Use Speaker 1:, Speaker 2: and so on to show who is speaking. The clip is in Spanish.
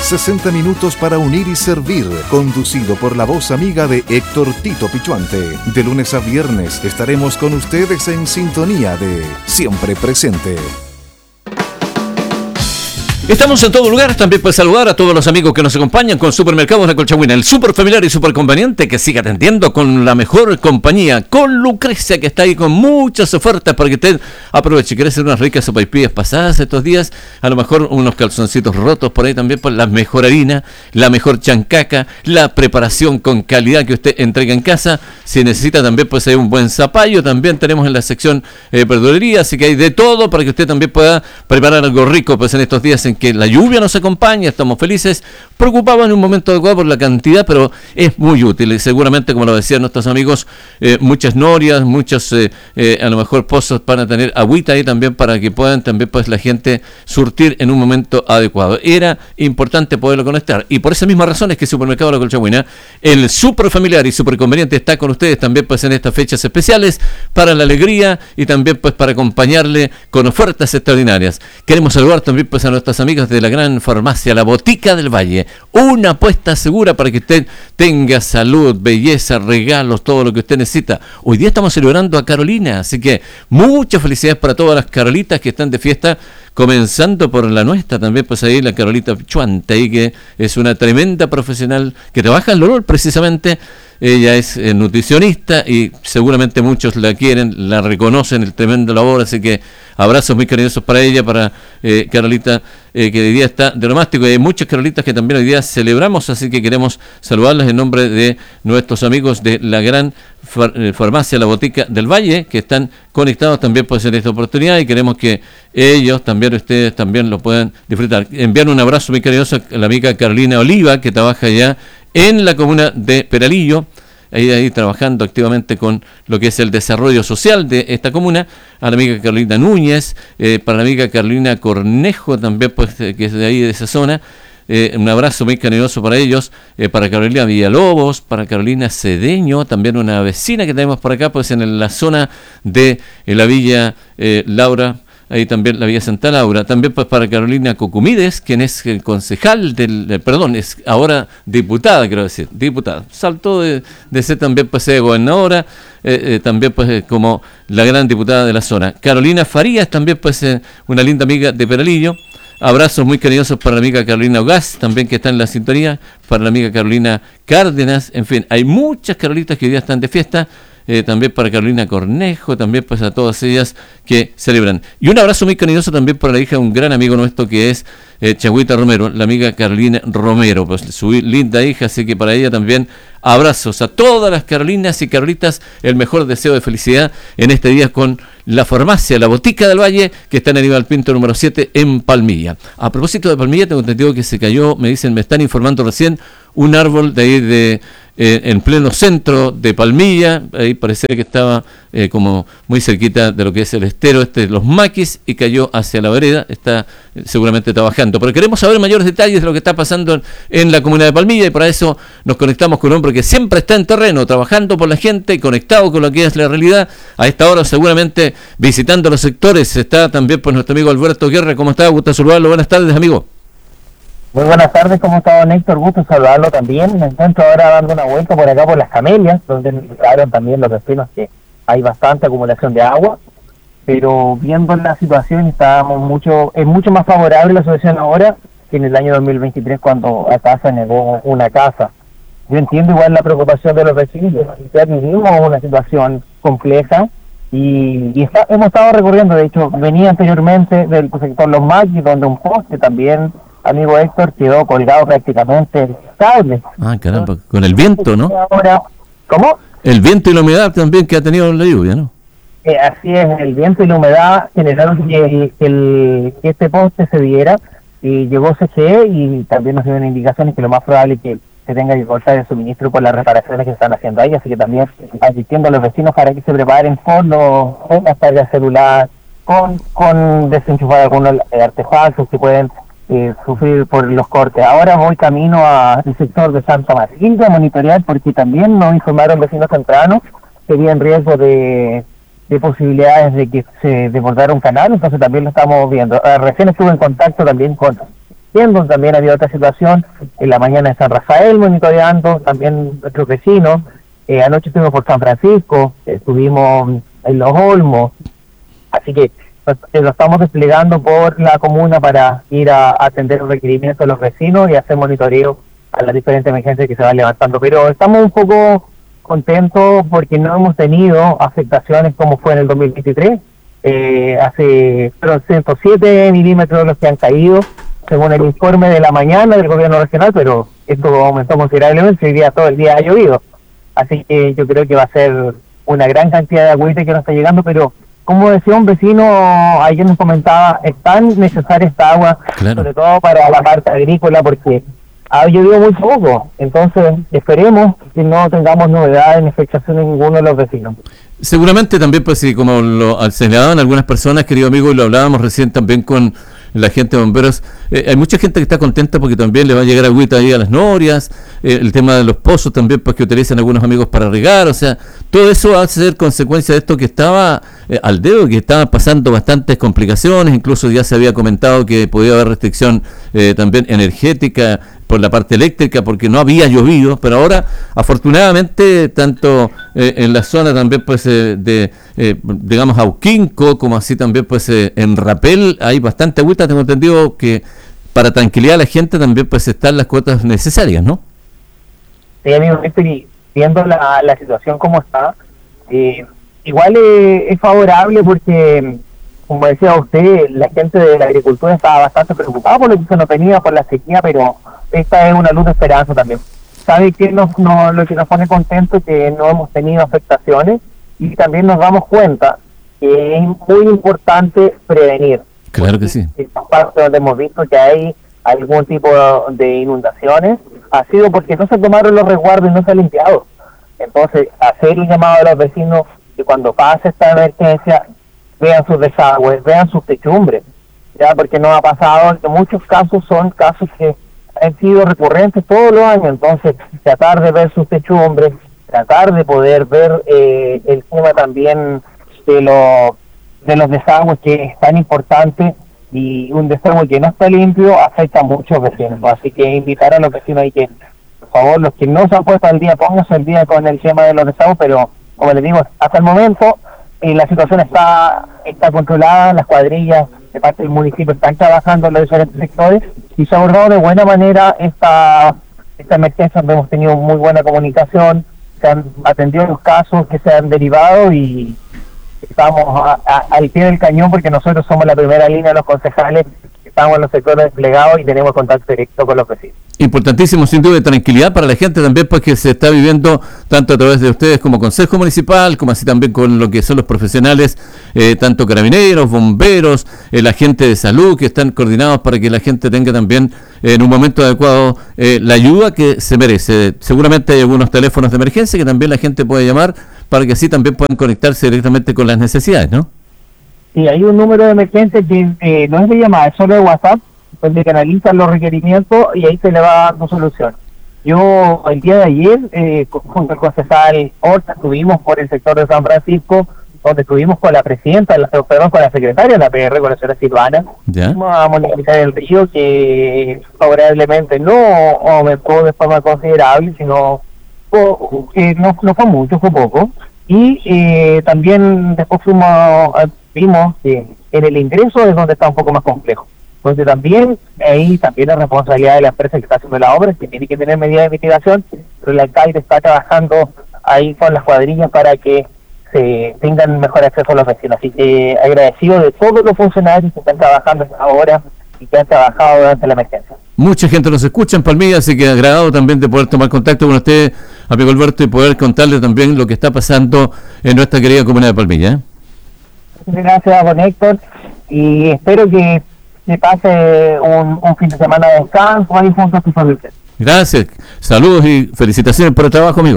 Speaker 1: 60 minutos para unir y servir, conducido por la voz amiga de Héctor Tito Pichuante. De lunes a viernes estaremos con ustedes en sintonía de Siempre Presente.
Speaker 2: Estamos en todo lugar, también puedes saludar a todos los amigos que nos acompañan con Supermercados La Colchagüina, el súper familiar y súper conveniente que sigue atendiendo con la mejor compañía, con Lucrecia, que está ahí con muchas ofertas para que usted aproveche. ¿Quiere hacer unas ricas sopaipillas pasadas estos días? A lo mejor unos calzoncitos rotos por ahí también, por la mejor harina, la mejor chancaca, la preparación con calidad que usted entrega en casa. Si necesita también pues hay un buen zapallo, también tenemos en la sección verdulería, así que hay de todo para que usted también pueda preparar algo rico pues en estos días en que la lluvia nos acompaña, estamos felices, preocupados en un momento adecuado por la cantidad, pero es muy útil y seguramente, como lo decían nuestros amigos, muchas norias, muchos a lo mejor pozos para tener agüita ahí también para que puedan también pues la gente surtir en un momento adecuado. Era importante poderlo conectar y por esa misma razón es que Supermercado La Colchagüina, el súper familiar y súper conveniente, está con ustedes también pues en estas fechas especiales para la alegría y también pues para acompañarle con ofertas extraordinarias. Queremos saludar también pues a nuestras amigas de la gran farmacia La Botica del Valle, una apuesta segura para que usted tenga salud, belleza, regalos, todo lo que usted necesita. Hoy día estamos celebrando a Carolina, así que muchas felicidades para todas las Carolitas que están de fiesta, comenzando por la nuestra también, pues ahí la Carolita Pichuante, ahí que es una tremenda profesional que trabaja en Lorol precisamente. Ella es nutricionista y seguramente muchos la quieren, la reconocen, el tremendo labor, así que abrazos muy cariñosos para ella, para Carolita, que hoy día está de nomástico, y hay muchas Carolitas que también hoy día celebramos, así que queremos saludarlas en nombre de nuestros amigos de la gran farmacia La Botica del Valle, que están conectados también pues en esta oportunidad y queremos que ellos también, ustedes también lo puedan disfrutar. Enviar un abrazo muy cariñoso a la amiga Carolina Oliva, que trabaja ya en la comuna de Peralillo, ahí trabajando activamente con lo que es el desarrollo social de esta comuna, a la amiga Carolina Núñez, para la amiga Carolina Cornejo también, pues que es de ahí, de esa zona, un abrazo muy cariñoso para ellos, para Carolina Villalobos, para Carolina Cedeño, también una vecina que tenemos por acá, pues en la zona de la Villa Laura, ahí también la Villa Santa Laura, también pues para Carolina Cocumides, quien es el concejal es ahora diputada, quiero decir, diputada, saltó de ser también pues gobernadora, también pues como la gran diputada de la zona. Carolina Farías, también pues una linda amiga de Peralillo. Abrazos muy cariñosos para la amiga Carolina Ogaz, también que está en la sintonía, para la amiga Carolina Cárdenas, en fin, hay muchas Carolitas que hoy día están de fiesta, también para Carolina Cornejo, también pues a todas ellas que celebran. Y un abrazo muy cariñoso también para la hija de un gran amigo nuestro que es Chagüita Romero, la amiga Carolina Romero, pues su linda hija, así que para ella también abrazos a todas las Carolinas y Carolitas, el mejor deseo de felicidad en este día con la farmacia La Botica del Valle, que está en Aníbal Pinto número 7 en Palmilla. A propósito de Palmilla, tengo entendido que se cayó, me están informando recién, un árbol de ahí en pleno centro de Palmilla, ahí parece que estaba como muy cerquita de lo que es el estero de los Maquis y cayó hacia la vereda, está seguramente trabajando. Pero queremos saber mayores detalles de lo que está pasando en la comunidad de Palmilla y para eso nos conectamos con un hombre que siempre está en terreno, trabajando por la gente, conectado con lo que es la realidad. A esta hora seguramente visitando los sectores está también pues nuestro amigo Alberto Guerra. ¿Cómo está? Gusto saludarlo. Buenas tardes, amigo.
Speaker 3: Muy buenas tardes, ¿cómo está don Héctor? Gusto saludarlo también. Me encuentro ahora dando una vuelta por acá por las Camelias, donde indicaron también los vecinos que hay bastante acumulación de agua, pero viendo la situación es mucho más favorable la situación ahora que en el año 2023 cuando acá se negó una casa. Yo entiendo igual la preocupación de los vecinos, ya vivimos una situación compleja y hemos estado recorriendo, de hecho venía anteriormente del sector Los Maquis, donde un poste también, amigo Héctor, quedó colgado prácticamente estable.
Speaker 2: Ah, caramba, con el viento, ¿no?
Speaker 3: Ahora, ¿cómo?
Speaker 2: El viento y la humedad también que ha tenido la lluvia, ¿no?
Speaker 3: Así es, el viento y la humedad generaron que este poste se diera y llegó CGE y también nos dieron indicaciones que lo más probable es que se tenga que cortar el suministro por las reparaciones que se están haciendo ahí, así que también asistiendo a los vecinos para que se preparen con las cargas celular, con desenchufar algunos artefactos que pueden sufrir por los cortes. Ahora voy camino al sector de Santa Matilde a monitorear porque también nos informaron vecinos tempranos que había en riesgo de posibilidades de que se desbordara un canal, entonces también lo estamos viendo. Recién estuve en contacto también con protegiendo. También había otra situación en la mañana en San Rafael, monitoreando también nuestros vecinos. Anoche estuvimos por San Francisco, estuvimos en Los Olmos, así que lo estamos desplegando por la comuna para ir a atender los requerimientos de los vecinos y hacer monitoreo a las diferentes emergencias que se van levantando. Pero estamos un poco contentos porque no hemos tenido afectaciones como fue en el 2023. Hace 107 milímetros los que han caído, según el informe de la mañana del gobierno regional, pero esto aumentó considerablemente, hoy día todo el día ha llovido. Así que yo creo que va a ser una gran cantidad de agüita que nos está llegando, pero como decía un vecino, ayer nos comentaba, es tan necesaria esta agua, claro, sobre todo para la parte agrícola, porque ha llovido muy poco. Entonces esperemos que no tengamos novedades ni afectaciones en ninguno de los vecinos.
Speaker 2: Seguramente también, pues sí, como lo señalaban algunas personas, querido amigo, y lo hablábamos recién también con la gente de bomberos, hay mucha gente que está contenta porque también le va a llegar agüita ahí a las norias, el tema de los pozos también, pues que utilizan algunos amigos para regar, o sea, todo eso va a ser consecuencia de esto que estaba al dedo, que estaban pasando bastantes complicaciones, incluso ya se había comentado que podía haber restricción también energética por la parte eléctrica porque no había llovido, pero ahora afortunadamente tanto en la zona también pues digamos Auquinco como así también pues en Rapel hay bastante agüita. Tengo entendido que para tranquilidad a la gente también pues están las cuotas necesarias, ¿no?
Speaker 3: Sí, amigo, estoy viendo la situación como está. Igual es favorable porque, como decía usted, la gente de la agricultura estaba bastante preocupada por lo que se nos venía por la sequía, pero esta es una luz de esperanza también. ¿Sabe qué lo que nos pone contentos? Que no hemos tenido afectaciones y también nos damos cuenta que es muy importante prevenir.
Speaker 2: Claro que sí.
Speaker 3: En partes donde hemos visto que hay algún tipo de inundaciones, ha sido porque no se tomaron los resguardos y no se ha limpiado. Entonces, hacer un llamado a los vecinos que cuando pase esta emergencia vean sus desagües, vean sus techumbres, ya, porque nos ha pasado que muchos casos son casos que han sido recurrentes todos los años. Entonces tratar de ver sus techumbres, tratar de poder ver el tema también de los desagües, que es tan importante, y un desagüe que no está limpio afecta a muchos vecinos. Así que invitar a los vecinos ahí que, por favor, los que no se han puesto al día, pónganse al día con el tema de los desagües, pero como les digo, hasta el momento la situación está controlada. Las cuadrillas de parte del municipio están trabajando en los diferentes sectores y se ha abordado de buena manera esta emergencia, donde hemos tenido muy buena comunicación, se han atendido los casos que se han derivado y estamos al pie del cañón, porque nosotros somos la primera línea de los concejales, estamos en los sectores desplegados y tenemos contacto directo con los vecinos.
Speaker 2: Importantísimo, sin duda, de tranquilidad para la gente también, pues que se está viviendo tanto a través de ustedes como Consejo Municipal, como así también con lo que son los profesionales, tanto carabineros, bomberos, la gente de salud, que están coordinados para que la gente tenga también en un momento adecuado la ayuda que se merece. Seguramente hay algunos teléfonos de emergencia que también la gente puede llamar para que así también puedan conectarse directamente con las necesidades, ¿no?
Speaker 3: Sí, hay un número de emergencia que no es de llamada, es solo de WhatsApp, donde canalizan los requerimientos y ahí se le va dando solución. Yo el día de ayer, junto al concejal Horta, estuvimos por el sector de San Francisco, donde estuvimos con la presidenta, con la secretaria de la PR, con la señora Silvana. Vamos a monitorear el río, que favorablemente no aumentó de forma considerable, sino no fue mucho, fue poco. Y también después vimos que en el ingreso es donde está un poco más complejo. Entonces también ahí también la responsabilidad de la empresa que está haciendo la obra, que tiene que tener medidas de mitigación, pero el alcalde está trabajando ahí con las cuadrillas para que se tengan mejor acceso a los vecinos. Así que agradecido de todos los funcionarios que están trabajando ahora y que han trabajado durante la emergencia.
Speaker 2: Mucha gente nos escucha en Palmilla, así que agradado también de poder tomar contacto con usted, amigo Alberto, y poder contarle también lo que está pasando en nuestra querida comuna de Palmilla.
Speaker 3: Gracias, don Héctor, y espero que se pase un fin de semana de descanso ahí junto a tu familia.
Speaker 2: Gracias, saludos y felicitaciones por el trabajo, amigo.